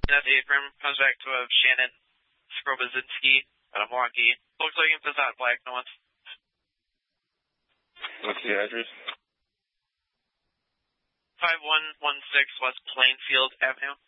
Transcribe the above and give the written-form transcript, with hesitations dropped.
That Abram comes back to a Shannon Skrobazinski at a Milwaukee. Looks like it's not black, no one's. What's the address? 5116 West Plainfield Avenue.